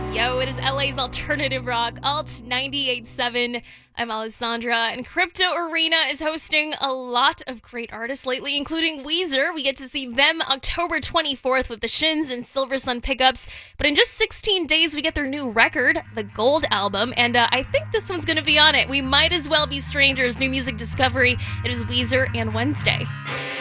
Yo, it is LA's alternative rock, Alt 98.7. I'm Alessandra, and Crypto Arena is hosting a lot of great artists lately, including Weezer. We get to see them October 24th with the Shins and Silver Sun pickups. But in just 16 days, we get their new record, the Gold album, and I think this one's going to be on it. We might as well be strangers. New music discovery. It is Weezer and Wednesday.